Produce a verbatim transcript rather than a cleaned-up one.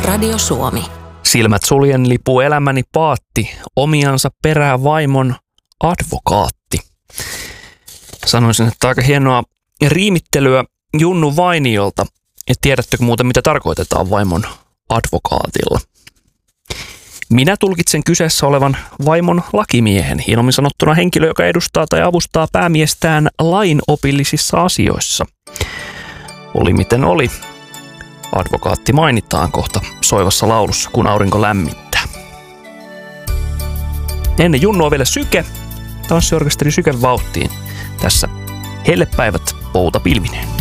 Radio Suomi. Silmät suljen lipuu elämäni paatti, omiansa perää vaimon advokaatti. Sanoisin, että aika hienoa riimittelyä Junnu Vainiolta. Ja tiedättekö muuten, mitä tarkoitetaan vaimon advokaatilla? Minä tulkitsen kyseessä olevan vaimon lakimiehen, hienommin sanottuna henkilö, joka edustaa tai avustaa päämiestään lainopillisissa asioissa. Oli miten oli. Advokaatti mainitaan kohta soivassa laulussa, kun aurinko lämmittää. Ennen Junnua vielä Syke, tanssiorkesteri Syken vauhtiin. Tässä hellepäivät pouta pilvineen.